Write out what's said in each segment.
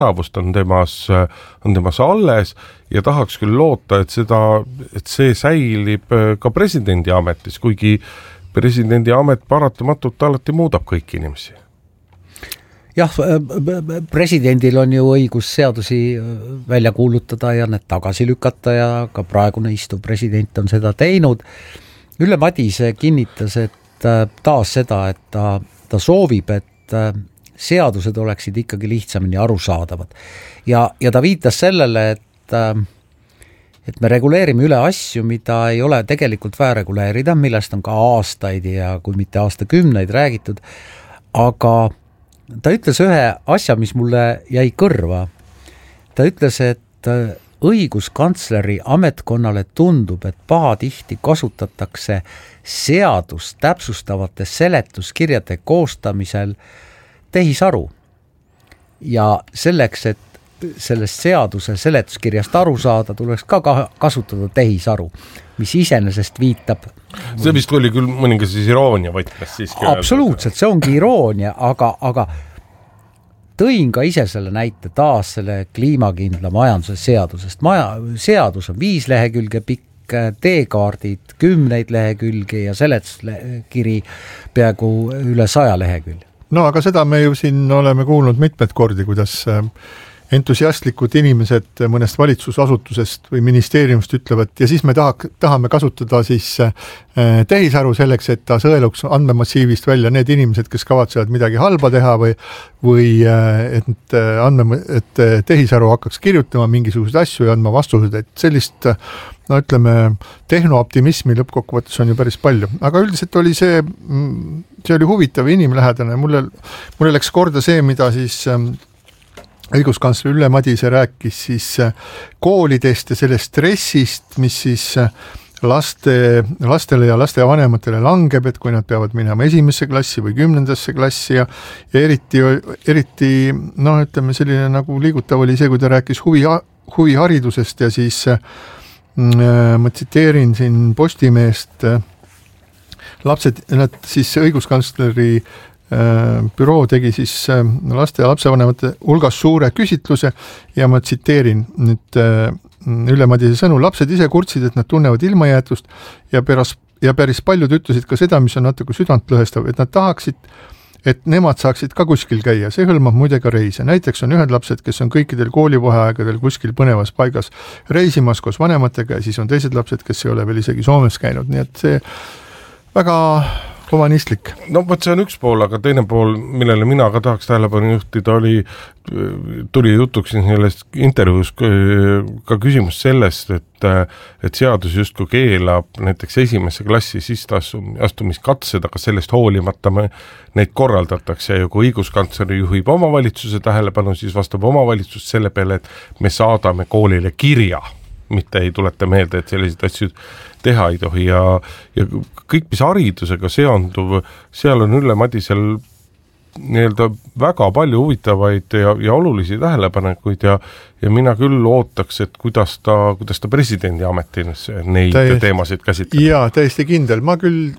teravust on temas alles ja tahaks küll loota, et see säilib ka presidendi ametis, kuigi presidendi amet paratamatult alati muudab kõiki inimesi. Jah, presidendil on ju õigus seadusi välja kuulutada ja need tagasi lükata ja ka praegune istuv president on seda teinud. Ülle Madise kinnitas, et taas seda, et ta soovib, et seadused oleksid ikkagi lihtsamini arusaadavad. Ja ta viitas sellele, et me reguleerime üle asju, mida ei ole tegelikult vaja reguleerida, millest on ka aastaid ja kui mitte aastakümneid räägitud, aga ta ütles ühe asja, mis mulle jäi kõrva. Ta ütles, et õiguskantsleri ametkonnale tundub, et pahatihti kasutatakse seadust täpsustavate seletuskirjade koostamisel tehisaru. Ja selleks, et sellest seaduse seletuskirjast aru saada, tuleks ka kasutada tehisaru, mis iseenesest viitab. See vist oli küll mõningas iroonia võtmes siiski. Absoluutselt, see ongi iroonia, aga tõin ka ise selle näite taas selle kliimakindla majanduse seadusest. Seadus on 5 lehekülge pikk, teekaardid 10 lehekülge ja seletuskiri peaaegu üle 100 lehekülge. No aga seda me ju siin oleme kuulnud mitmed kordi, kuidas entusiastlikud inimesed mõnest valitsusasutusest või ministeeriumist ütlevad ja siis me tahame kasutada siis tehisaru selleks, et ta sõeluks andmemassiivist välja need inimesed, kes kavatsevad midagi halba teha või et tehisaru hakkaks kirjutama mingisuguseid asju ja andma vastused, et sellist tehnooptimismi lõppkokkuvõttes on ju päris palju. Aga üldiselt oli see oli huvitav ja inimlähedane. Mulle läks korda see, mida siis õiguskantsler Ülle Madise rääkis siis koolidest ja sellest stressist, mis siis lastele ja lastevanematele langeb, et kui nad peavad minema 1. klassi või 10. klassi ja eriti selline nagu liigutav oli see, kui ta rääkis huviharidusest ja siis ma tsiteerin siin Postimeest lapsed, nad siis õiguskantsleri büroo tegi siis laste ja lapsevanemate hulgas suure küsitluse ja ma tsiteerin nüüd Ülle Madise sõnu, lapsed ise kurtsid, et nad tunnevad ilmajäetust ja päris paljud ütlesid ka seda, mis on natuke südantlõhestav, et nad tahaksid, et nemad saaksid ka kuskil käia. See hõlmab muide ka reise. Näiteks on ühed lapsed, kes on kõikidel koolivaheaegadel kuskil põnevas paigas reisimas koos vanematega ja siis on teised lapsed, kes ei ole veel isegi Soomes käinud. Nii et see väga humanistlik. No võt, see on üks pool, aga teine pool, millele mina ka tahaks tähelepanu juhtida, tuli jutuks sellest intervjuus ka küsimus sellest, et seadus justkui keelab näiteks 1. klassi sisseastumiskatsed, aga sellest hoolimata neid korraldatakse ja kui õiguskantsler juhib omavalitsuse tähelepanu, siis vastab omavalitsus selle peale, et me saadame koolile kirja, mitte ei tuleta meelde, et selliseid asju teha ei tohi ja kõik, mis haridusega seonduv, seal on Ülle Madisel nii-öelda väga palju huvitavaid ja olulisi tähelepanekuid ja mina küll ootaks, et kuidas ta presidendi ametis neid teemasid käsitleb. Jaa, täiesti kindel. Ma küll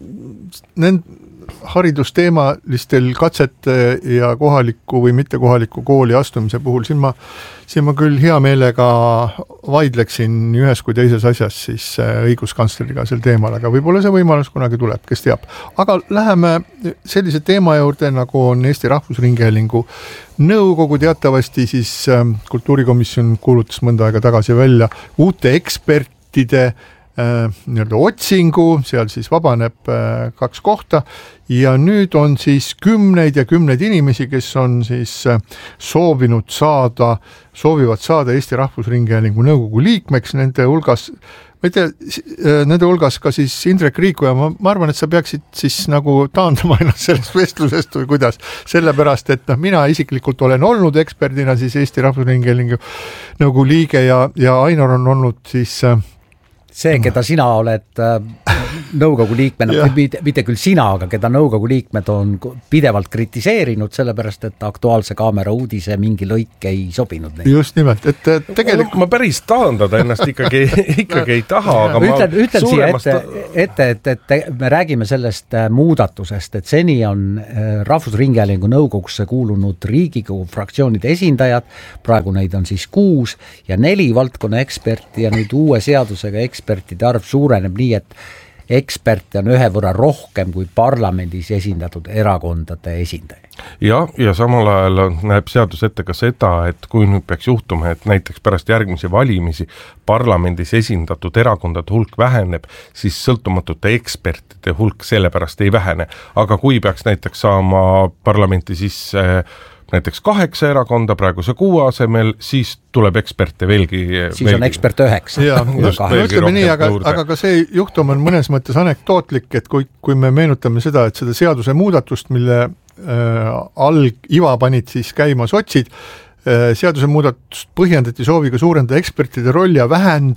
haridusteemalistel katsete ja kohaliku või mitte kohaliku kooli astumise puhul, siin ma küll hea meelega vaidleksin ühes kui teises asjas siis õiguskantsleriga sel teemal, aga võib-olla see võimalus kunagi tuleb, kes teab. Aga läheme sellise teema juurde, nagu on Eesti Rahvusringhäälingu nõukogu. Teatavasti siis kultuurikomisjon kuulutas mõnda aega tagasi välja uute ekspertide otsingu, seal siis vabaneb 2 kohta ja nüüd on siis kümneid ja kümneid inimesi, kes on siis soovivad saada Eesti Rahvusringhäälingu nõukogu liikmeks, nende hulgas ka siis Indrek Riiko ja ma arvan, et sa peaksid siis nagu taandama ennast sellest vestlusest või kuidas, sellepärast, et mina isiklikult olen olnud eksperdina siis Eesti Rahvusringhäälingu nõukogu liige ja Ainor on olnud siis see, keda sina oled nõukogu liikmena, mitte küll sina, aga keda nõukogu liikmed on pidevalt kritiseerinud, sellepärast, et Aktuaalse Kaamera uudise mingi lõik ei sobinud neid. Just nimelt, et tegelikult ma päris taandada ennast ikkagi ei taha, aga ütlen siia ette, et me räägime sellest muudatusest, et seni on Rahvusringhäälingu nõukogusse kuulunud Riigikogu fraktsioonide esindajad, praegu neid on siis 6 ja 4 valdkonna eksperti ja nüüd uue seadusega ekspertide arv suureneb nii, et eksperte on ühe võrra rohkem kui parlamendis esindatud erakondade esindaja. Ja samal ajal näeb seadus ette ka seda, et kui nüüd peaks juhtuma, et näiteks pärast järgmisi valimisi parlamendis esindatud erakondade hulk väheneb, siis sõltumatute ekspertide hulk sellepärast ei vähene. Aga kui peaks näiteks saama parlamenti sisse näiteks 8 erakonda praeguse 6 asemel, siis tuleb eksperte veelgi. Siis on ekspert 9. Ütleme nii, aga ka see juhtum on mõnes mõttes anekdootlik, et kui me meenutame seda, et seda seaduse muudatust, mille iva panid siis käima sotsid, seaduse muudatust põhjendati sooviga suurendada ekspertide rolli ja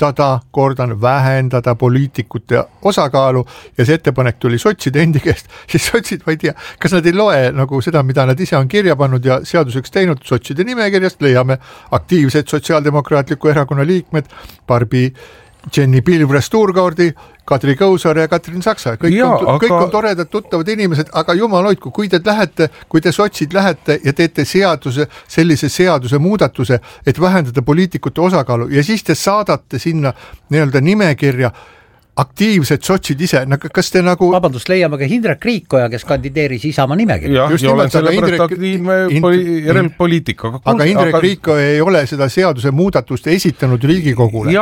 vähendada poliitikute osakaalu ja see ettepanek tuli sotside endi käest, siis sotsid, ma ei tea, kas nad ei loe nagu seda, mida nad ise on kirja pannud ja seaduseks teinud sotside nimekirjast, leiame aktiivsed sotsiaaldemokraatliku erakonna liikmed, Barbi Jenny Pilvre-Sturgaardi, Kadri Kõusaar ja Katrin Saksa. Kõik on toredad, tuttavad inimesed, aga jumal hoidku, kui te sotsid lähete ja teete sellise seaduse muudatuse, et vähendada poliitikute osakaalu ja siis te saadate sinna nii-öelda nimekirja aktiivsed sotsid ise, kas te nagu... Vabandust, leiame ka Hindrek Riikoja, kes kandideeris Isamaa nimekirja. Ja olen sellepärast aktiivne järelpoliitika. Aga Hindrek Riikoja ei ole seda seaduse muudatust esitanud Riigikogule.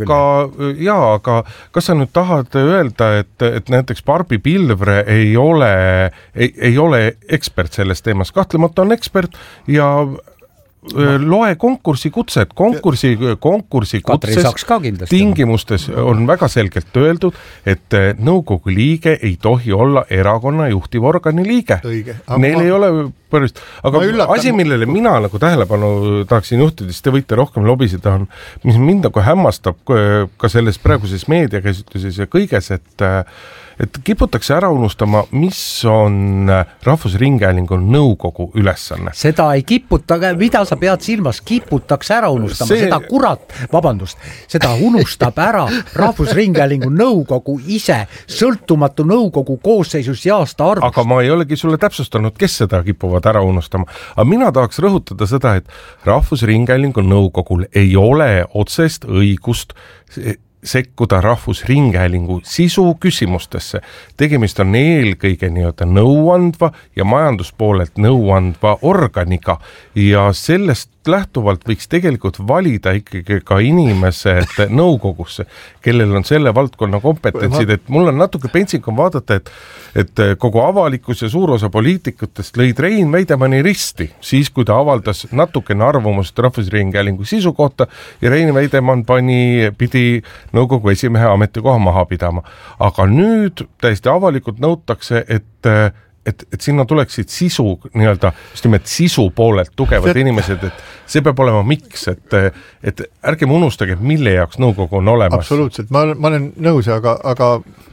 Aga kas sa nüüd tahad öelda, et näiteks Barbi Pilvre ei ole ekspert selles teemas? Kahtlemata on ekspert ja loe konkursikutset tingimustes on väga selgelt öeldud, et nõukogu liige ei tohi olla erakonna juhtivorgani liige. Neil ei ole põhjust. Aga asi, millele mina nagu tähelepanu tahaksin juhtida, siis te võite rohkem lobisida, mis mind nagu hämmastab ka selles praeguses meediakäsitluses ja kõiges, et kiputakse ära unustama, mis on Rahvusringhäälingu nõukogu ülesanne. Seda ei kiputa, mida sa pead silmas, kiputakse ära unustama, seda unustab ära Rahvusringhäälingu nõukogu ise, sõltumatu nõukogu koosseisus ja aasta arvust. Aga ma ei olegi sulle täpsustanud, kes seda kipuvad ära unustama. Aga mina tahaks rõhutada seda, et Rahvusringhäälingu nõukogul ei ole otsest õigust sekkuda Rahvusringhäälingu sisu küsimustesse. Tegemist on eelkõige nii-öelda nõuandva ja majanduspoolelt nõuandva organiga ja sellest lähtuvalt võiks tegelikult valida ikkagi ka inimesed nõukogusse, kellel on selle valdkonna kompetentsid, et mul on natuke pentsik on vaadata, et kogu avalikkus ja suur osa poliitikutest lõid Rein Veidemanni risti, siis kui ta avaldas natukene arvamust Rahvusringhäälingu sisu kohta ja Rein Veidemann pidi nõukogu esimehe ametikoha maha pidama. Aga nüüd täiesti avalikult nõutakse, et sinna tuleksid nii-öelda just nimelt sisu poolelt tugevad inimesed, et see peab olema miks, et ärgem unustage, mille jaoks nõukogu on olemas. Absoluutselt, ma olen nõus, aga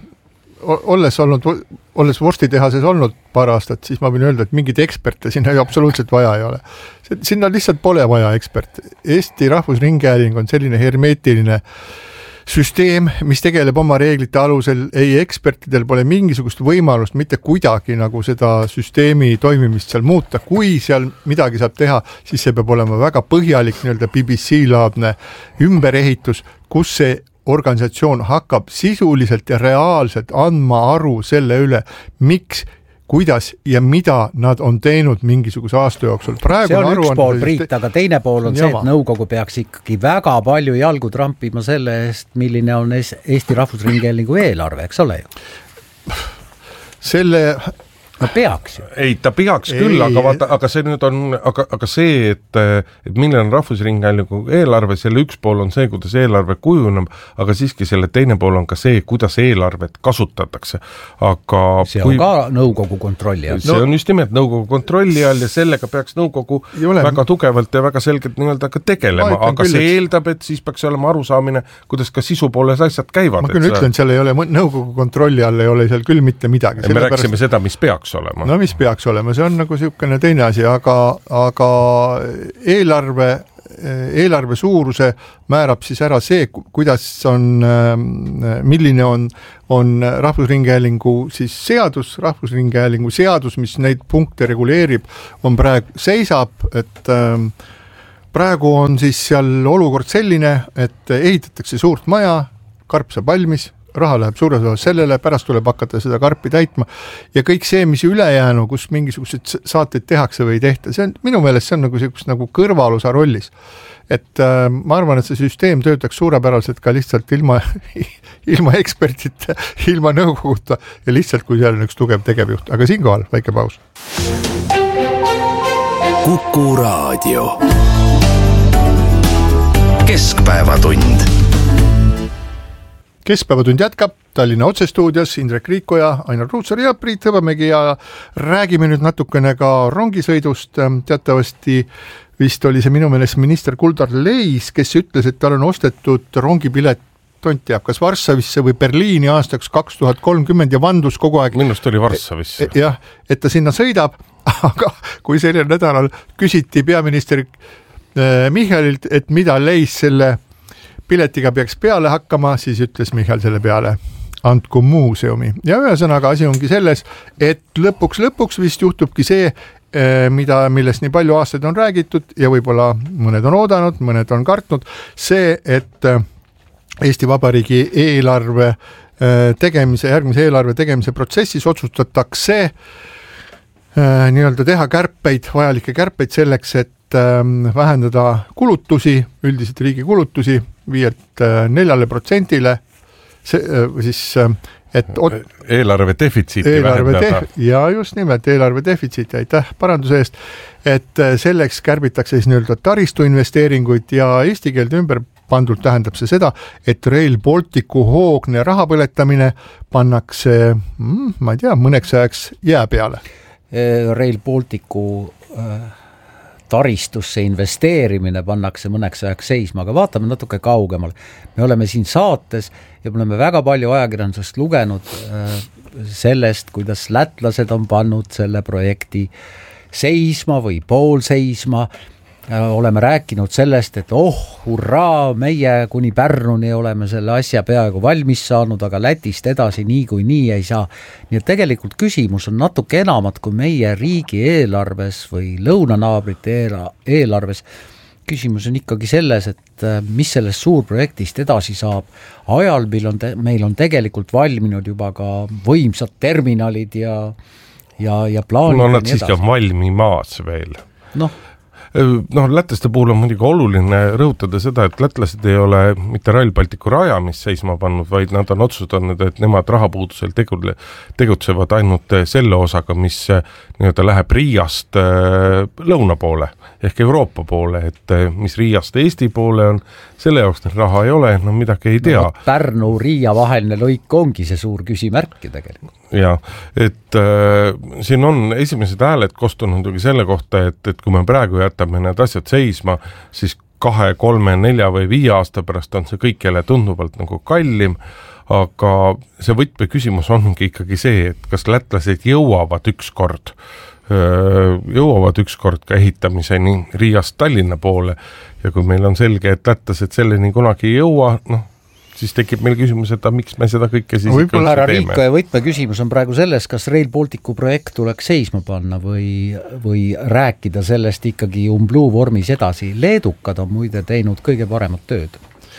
olles vorstitehases olnud paar aastat, siis ma võin öelda, et mingid eksperte sinna absoluutselt vaja ei ole. Sinna lihtsalt pole vaja ekspert. Eesti Rahvusringhääling on selline hermeetiline süsteem, mis tegeleb oma reeglite alusel, ei ekspertidel pole mingisugust võimalust mitte kuidagi nagu seda süsteemi toimimist seal muuta. Kui seal midagi saab teha, siis see peab olema väga põhjalik nii-öelda BBC-laadne ümberehitus, kus see organisatsioon hakkab sisuliselt ja reaalselt andma aru selle üle, miks, kuidas ja mida nad on teinud mingisuguse aasta jooksul. See on üks pool, Priit, aga teine pool on see, et nõukogu peaks ikkagi väga palju jalgu trampima selle eest, milline on Eesti Rahvusringhäälingu eelarve, eks ole ju? No peaks ju. Ei, ta peaks küll, aga vaata, aga see nüüd on, aga see, et milline on Rahvusringhäälingu eelarve, selle üks pool on see, kuidas eelarve kujuneb, aga siiski selle teine pool on ka see, kuidas eelarvet kasutatakse. Aga see on ka nõukogu kontrolli all. See on just nimelt nõukogu kontrolli all ja sellega peaks nõukogu väga tugevalt ja väga selgelt nii-öelda ka tegelema, aga see eeldab, et siis peaks olema arusaamine, kuidas ka sisupooles asjad käivad. Ma küll ütlen, seal ei ole nõukogu kontrolli all, ei ole seal küll mitte midagi. Me rääksime seda, mis peaks olema. No mis peaks olema, see on nagu niisugune teine asi, aga eelarve suuruse määrab siis ära see, kuidas on, milline on Rahvusringhäälingu siis Rahvusringhäälingu seadus, mis neid punkte reguleerib, on praegu seisab, et praegu on siis seal olukord selline, et ehitatakse suurt maja, karp saab valmis, raha läheb suures osas sellele, pärast tuleb hakata seda karpi täitma ja kõik see, mis ülejäänu, kus mingisugused saateid tehakse või ei tehta, see on, minu meelest see on nagu kõrvalusa rollis. Et ma arvan, et see süsteem töötaks suurepäraselt ka lihtsalt ilma ekspertita, ilma nõukoguta ja lihtsalt kui seal on üks tugev tegevjuht, aga siinkohal väike paus. Kuku Raadio Keskpäevatund. Keskpäevatund jätkab Tallinna otsestuudios Indrek Riikoja, Ainar Ruutsar ja Priit Hõbemägi ja räägime nüüd natukene ka rongisõidust. Teatavasti vist oli see minu meelest minister Kuldar Leis, kes ütles, et tal on ostetud rongipilet tont teab, kas Varssavisse või Berliini aastaks 2030 ja vandus kogu aeg. Minust oli Varssavisse. Jah, et ta sinna sõidab, aga kui sellel nädalal küsiti peaminister Michalilt, et mida Leis selle piletiga peaks peale hakkama, siis ütles Michal selle peale, andku muuseumi. Ja ühesõnaga asi ongi selles, et lõpuks vist juhtubki see, millest nii palju aastaid on räägitud ja võib-olla mõned on oodanud, mõned on kartnud, see, et Eesti Vabariigi eelarve tegemise, järgmise eelarve tegemise protsessis otsustatakse nii-öelda teha kärpeid, vajalikke kärpeid selleks, et vähendada kulutusi, üldiselt riigi kulutusi 5-4%, siis et eelarve defitsiiti vähendada. Ja just nimelt eelarve defitsiiti, aitäh paranduse eest, et selleks kärbitakse siis nii-öelda taristu investeeringuid ja eesti keelde ümber pandult tähendab see seda, et Rail Balticu hoogne rahapõletamine pannakse, ma ei tea, mõneks ajaks jää peale. Rail Balticu taristusse investeerimine pannakse mõneks ajaks seisma, aga vaatame natuke kaugemale. Me oleme siin saates ja me oleme väga palju ajakirjandusest lugenud sellest, kuidas lätlased on pannud selle projekti seisma või pool seisma. Oleme rääkinud sellest, et hurraa, meie kuni Pärnuni oleme selle asja peaaegu valmis saanud, aga Lätist edasi nii ei saa. Nii et tegelikult küsimus on natuke enamat kui meie riigi eelarves või lõunanaabrite eelarves. Küsimus on ikkagi selles, et mis sellest suurprojektist edasi saab. Ajal meil on tegelikult valminud juba ka võimsad terminalid ja plaanid. No nad siiski on valmimaas veel. Lätlaste puhul on muidugi oluline rõhutada seda, et lätlased ei ole mitte Rail Balticu rajamist seisma pannud, vaid nad on otsustanud, et nemad rahapuudusel tegutsevad ainult selle osaga, mis nii-öelda läheb Riiast lõuna poole ehk Euroopa poole, et mis Riiast Eesti poole on, selle jaoks neil raha ei ole, midagi ei tea. Pärnu-Riia vaheline lõik ongi see suur küsimärk ju tegelikult. Ja, et siin on esimesed hääled kostunud selle kohta, et kui me praegu jätame need asjad seisma, siis 2, 3, 4 või 5 aasta pärast on see kõik jälle tunduvalt nagu kallim, aga see võtmeküsimus ongi ikkagi see, et kas lätlased jõuavad ükskord ka ehitamiseni Riiast Tallinna poole ja kui meil on selge, et lätlased selleni kunagi ei jõua, siis tekib meil küsimus, et miks me seda kõike siis võib-olla härra Riiko ja võtmeküsimus on praegu selles, kas Rail Balticu projekt tuleks seisma panna või rääkida sellest ikkagi umbluu vormis edasi. Leedukad on muide teinud kõige paremat tööd.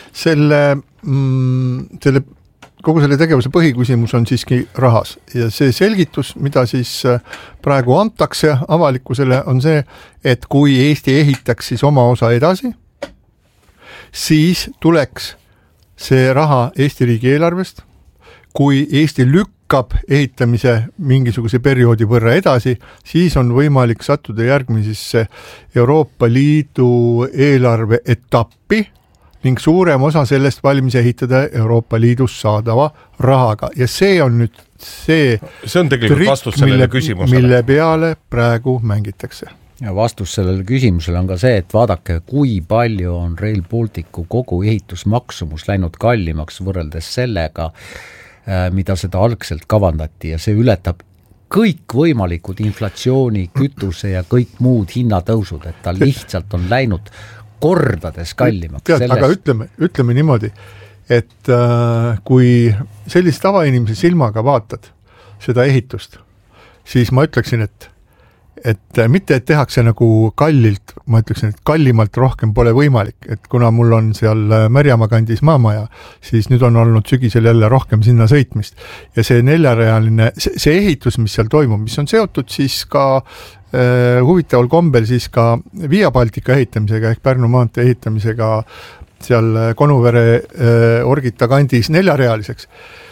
Kogu selle tegevuse põhiküsimus on siiski rahas ja see selgitus, mida siis praegu antakse avalikkusele, on see, et kui Eesti ehitaks siis oma osa edasi, siis tuleks see raha Eesti riigi eelarvest, kui Eesti lükkab ehitamise mingisuguse perioodi võrra edasi, siis on võimalik sattuda järgmisesse Euroopa Liidu eelarve etappi ning suurem osa sellest valmis ehitada Euroopa Liidus saadava rahaga. Ja see on nüüd see on tegelikult vastus sellele küsimusele. Mille peale praegu mängitakse. Ja vastus sellele küsimusele on ka see, et vaadake, kui palju on Rail Balticu kogu ehitusmaksumus läinud kallimaks võrreldes sellega, mida seda algselt kavandati, ja see ületab kõik võimalikud inflatsiooni, kütuse ja kõik muud hinnatõusud, et ta lihtsalt on läinud kordades kallimaks. Aga ütleme niimoodi, et kui sellist tavainimese silmaga vaatad seda ehitust, siis ma ütleksin, et mitte, et tehakse nagu kallilt, ma ütleksin, et kallimalt rohkem pole võimalik, et kuna mul on seal Märjamaa kandis maamaja, siis nüüd on olnud sügisel jälle rohkem sinna sõitmist. Ja see neljarealine, see ehitus, mis seal toimub, mis on seotud siis ka huvitaval kombel siis ka Via Baltica ehitamisega ehk Pärnu maantee ehitamisega seal Konuvere Orgita kandis neljarealiseks.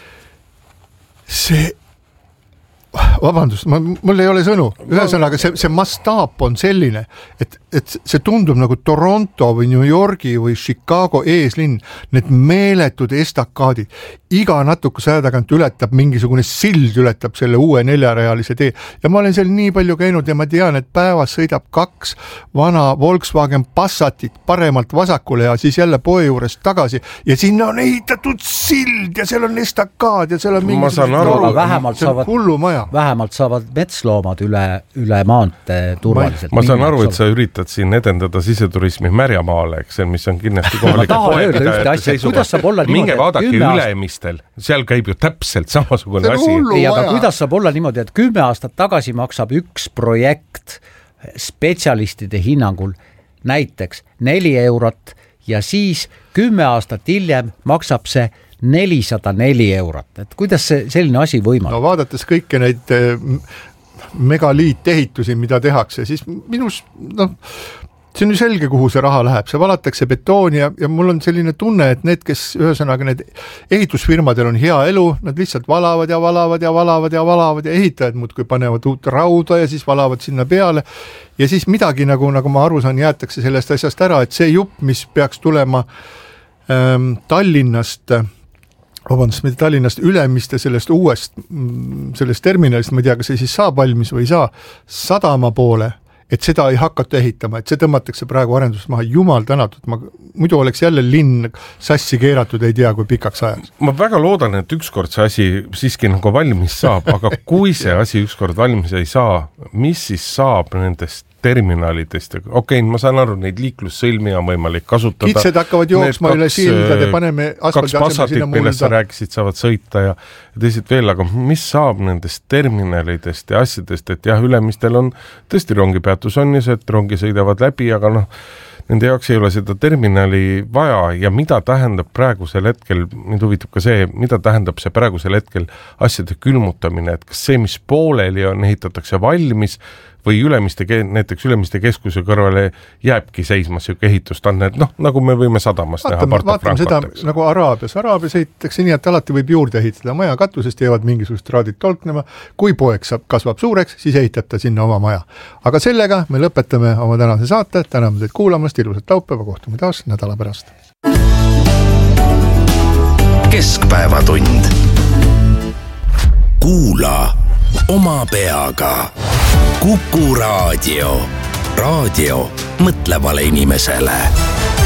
See vabandust, mul ei ole sõnu. Ühesõnaga, see mastaap on selline, et see tundub nagu Toronto või New Yorgi või Chicago eeslinn, need meeletud estakaadid. Iga natukese aja tagant ületab mingisugune sild, ületab selle uue neljarealise tee. Ja ma olen seal nii palju käinud ja ma tean, et päevas sõidab 2 vana Volkswagen Passatit paremalt vasakule ja siis jälle poe juures tagasi. Ja sinna on ehitatud sild ja seal on estakaad ja seal on mingisugune vähemalt saavad metsloomad üle maantee turvaliselt. Ma saan aru, et sa üritad siin edendada siseturismi Märjamaale, eks see, mis on kindlasti kohalike poegide seisukoht. Minge vaadake Ülemistel, seal käib ju täpselt samasugune asi. Aga kuidas saab olla niimoodi, et 10 aastat tagasi maksab üks projekt spetsialistide hinnangul näiteks 4 eurot ja siis 10 aastat hiljem maksab see 404 eurot, et kuidas see selline asi võimaldab? No vaadates kõike neid megaliitehitusi, mida tehakse, siis minus, see on ju selge, kuhu see raha läheb, see valatakse betooni ja mul on selline tunne, et need, kes ühesõnaga need ehitusfirmadel on hea elu, nad lihtsalt valavad ja ehitajad muudkui panevad uut rauda ja siis valavad sinna peale ja siis midagi, nagu ma aru saan, jäetakse sellest asjast ära, et see jupp, mis peaks tulema Tallinnast Ülemiste sellest uuest, sellest terminalist, ma ei tea, kas see siis saab valmis või ei saa, sadama poole, et seda ei hakata ehitama, et see tõmmatakse praegu arendust maha, jumal tänatud, muidu oleks jälle linn sassi keeratud, ei tea, kui pikaks ajaks. Ma väga loodan, et ükskord see asi siiski nagu valmis saab, aga kui see asi ükskord valmis ei saa, mis siis saab nendest terminalidest, ma saan aru, neid liiklussõlmi on võimalik kasutada. Kitsed hakkavad jooksma üle sildade, paneme asfaldi Passatit, millest sa rääkisid, saavad sõita ja teised veel, aga mis saab nendest terminalidest ja asjadest, et jah, Ülemistel on tõesti rongipeatus on ja see, et rongi sõidavad läbi, aga nende jaoks ei ole seda terminali vaja ja mida tähendab praegusel hetkel, mind huvitab ka see, mida tähendab see praegusel hetkel asjade külmutamine, et kas see, mis pooleli on, ehitatakse valmis või näiteks Ülemiste keskuse kõrvale jääbki seisma siuke ehitustandne, et nagu me võime sadamast näha vaatame seda nagu Araabias ehitatakse nii, et alati võib juurde ehitada maja katusest, jäävad mingisugust raadid tolknema, kui poeg kasvab suureks, siis ehitab ta sinna oma maja. Aga sellega me lõpetame oma tänase saate, täname teid kuulamast, ilusat laupäeva, kohtume taas nädala pärast. Keskpäevatund. Kuula oma peaga. Kuku Raadio. Raadio mõtlevale inimesele.